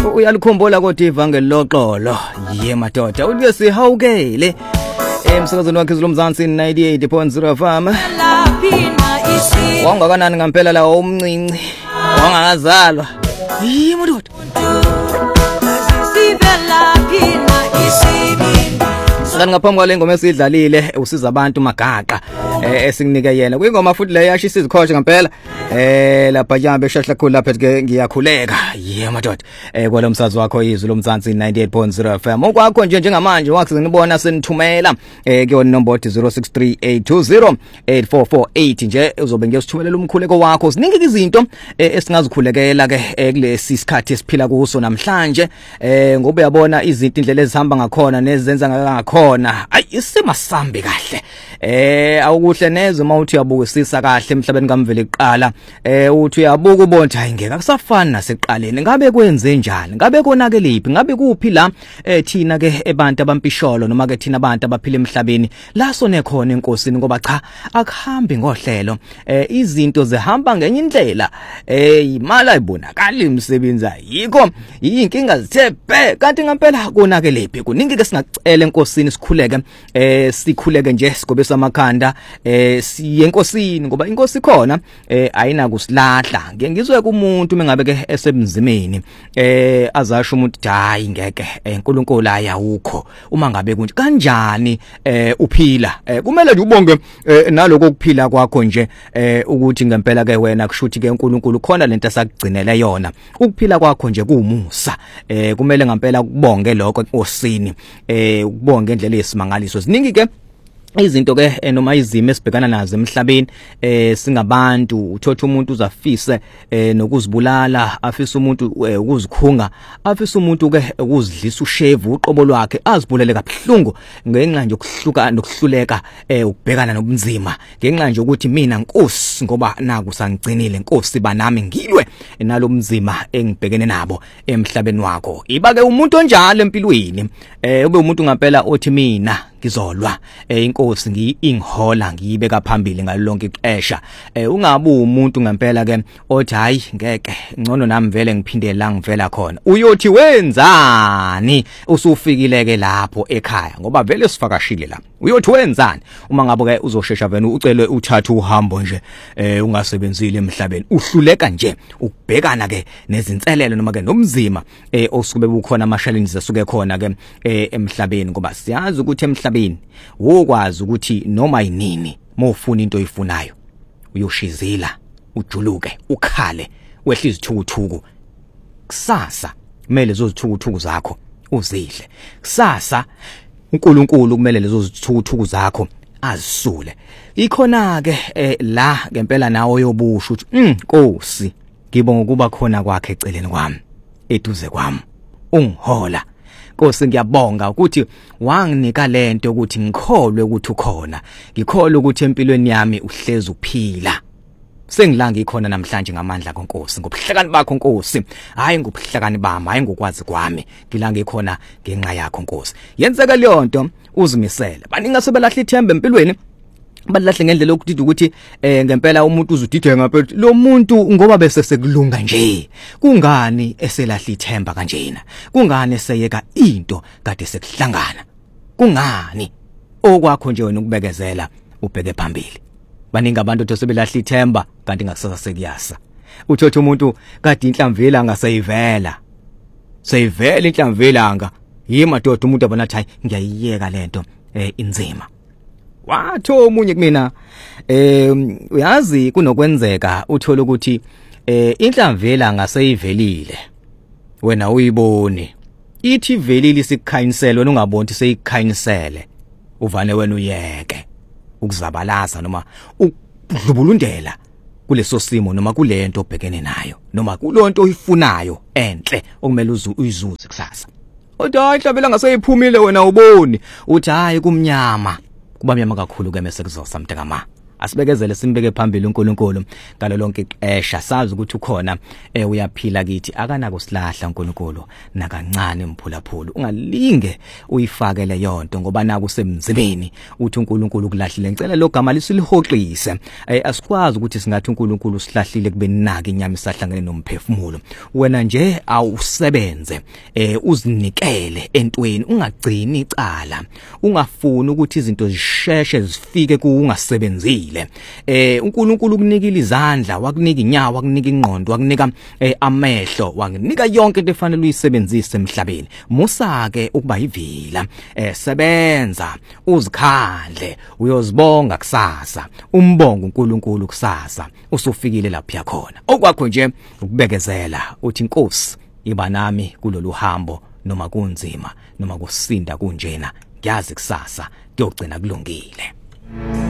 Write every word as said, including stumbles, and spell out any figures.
Uyalikhumbula kodwa ivangeli loxolo ye madoda uthi sihawukele emsakazweni wakhe zolomzansi ninety-eight point zero F M. Wangakanani ngempela la umncinci wangazalwa yi madoda Sani ngaphambi kwale ngoma esidlalile usiza abantu magaqa esinginike yena kuyingoma futhi leyo yashisa izikhosha ngempela eh lapha jambe shashla khulu lapha ke ngiyakhuleka ye madoda eh kwalo msazi wakho izwi lomzansi ninety-eight point zero F M okwakho nje njengamanje wakhe nginibona senithumela eh kuyona number zero six three eight two zero eight four four eight nje uzobe ngiyosithumelela umkhuleko wakho siningi izinto esingazikhulekela ke kulesi sikhathi esiphila kuso namhlanje eh ngoba uyabona izinto indlela ezihamba ngakhona nezenza ngakhona ayi isemasambe kahle eh awukuhle neze mawuthi uyabukisisa kahle emhlabeni kamvele kuqala eh uthi uyabuka ubona hayi ngeke akusafani nasekuqaleni ngabe kwenze njani ngabe konakeliphi ngabe kuphi la eh thina ke ebantu abampisholo noma ke thina abantu abaphila emhlabeni la sone khona enkosini ngoba cha akuhambi ngohlelo eh izinto zihamba ngenye indlela eh imali ayibonakala imisebenzi ayikho inkinga zithephe kanti ngempela konakeliphi kuningi ke singacela enkosini sikhuleke eh sikhuleke nje sigobe samakhanda eh siye enkosini ngoba inkosi khona eh ayina kusilahla ngeke ngizwe kumuntu mengabe ke esebunzimeni eh azasho umuntu hayi ngeke uNkulunkulu ayawukho uma ngabe kunje kanjani eh uphila eh kumele nje ubonge naloko kuphila kwakho nje eh ukuthi ngempela ke wena kushuthi ke uNkulunkulu khona lento asakugcinele yona ukuphila kwakho nje kuumusa eh kumele ngempela kubonge lokho enkosini eh ukubonga indlela yesimangaliso ziningi ke izinto ke noma izimo esibhekana nazo emhlabeni eh singabantu uthotha umuntu uzafise eh nokuzibulala afisa umuntu ukuzikhunga afisa umuntu ke ukuzidlisa ushevu uqobo lwakhe azibulele kabuhlungu ngenxa nje ukuhluka nokuhluleka eh ukubhekana nobunzima ngenxa nje ukuthi mina Nkosi ngoba naku sangigcinile Nkosi banami ngilwe nalomzima engibhekene nabo emhlabeni wakho iba ke umuntu onjalo empilweni eh ube umuntu ngempela othi mina ngizolwa eh inkosi ngiyingihola ngiyibeka phambili ngalonke ixesha eh ungabe umuntu ngempela ke othi hayi ngeke ngcono nami vele ngiphindele la ngivela khona uyothi wenzani usufikile ke lapho ekhaya ngoba vele sifakashile la uyothi wenzani uma ngabe ke uzoshesha vena ucele uthatha uhambo nje eh ungasebenzile emhlabeni uhluleka nje ukubhekana ke nezinselelo noma ke nomzima eh osukube bukhona ama challenges asuke khona ke eh emhlabeni ngoba siyazi ukuthi emhlabeni wokwazi ukuthi noma yinini mofuna into oyifunayo uyoshizila ujuluke ukhale wehle izithukuthuku kusasa kumele zozithukuthuku zakho uzidle kusasa uNkulunkulu kumele lezo zithukuthuku zakho azisule ikhona ke eh, la ngempela nawo yobusho uthi Nkosi ngibonga ukuba khona kwakhe eceleni kwami eduze kwami ungihola Nkosi ngiyabonga ukuthi wanginika lento ukuthi ngikholwe ukuthi ukhona ngikholwe ukuthi empilweni yami uhlezi uphila sengilanga ikhona namhlanje ngamandla kaNkosi ngobuhlakani bakho Nkosi hayi ngobuhlakani bami hayi ngokwazi kwami ngilanga ikhona ngenxa yakho Nkosi yenzeka leyo nto uzimisele baningi asebelahla ithemba empilweni balahle ngendlela okuthi ukuthi eh ngempela umuntu uzudideka ngapha lo muntu ngoba bese sekulunga nje kungani eselahla ithemba kanjena kungani eseyeka into kade sekuhlangana kungani okwakho nje wena ukubekezela ubheke phambili baningi abantu otho sebelahla ithemba kanti ngakusasa sekuyasa uthotha umuntu kade inhlamvela ngaseyivela seyivela inhlamvela nga yimadoda umuntu abona hayi ngiyayiyeka lento eh inzima watho omunye kumina eh uyazi kunokwenzeka uthola ukuthi eh inhlamvela ngaseyivelile wena uyiboni ithi velile sikukhayinisele wena ungaboni seyikhayinisele uvane wena uyeke ukuzabalaza noma ukudlubulundela kuleso simo noma kulento obhekene nayo noma kulonto oyifunayo enhle okumele uyizuze kusasa kodwa inhlamvela ngaseyiphumile wena uboni uthi hayi kumnyama kuba mnyama kakhulu ke mase kuzosa mntakama asibekezele simbeke phambili uNkulunkulu ngalo lonke ixesha sazi ukuthi ukhona eh uyaphila kithi akanako silahla uNkulunkulu nakancane mphulaphulu ungalinge uyifakele yonto ngoba naku semzimeni uthi uNkulunkulu kulahlile ngicela lo gama lisilihoxise eh asikwazi ukuthi singathi uNkulunkulu silahlile kube naka inyama isahlangene nomphefumulo wena nje awusebenze eh uzinikele entweni ungagcini icala ungafuni ukuthi izinto zisheshe zifike ku ungasebenzile eh uNkulunkulu ukunikila izandla wakunika inyawo wakunika ingqondo wakunika eh, amehlo wakunika yonke into efanele uyisebenzise emhlabeni musa ke ukuba yivila eh sebenza uzikhandle uyozibonga kusasa umbonga uNkulunkulu kusasa usufikile lapha yakhona okwakho nje ukubekezela uthi inkosi iba nami kulolu hambo noma kunzima noma kusinda kunjena ngiyazi kusasa kuyogcina kulungile.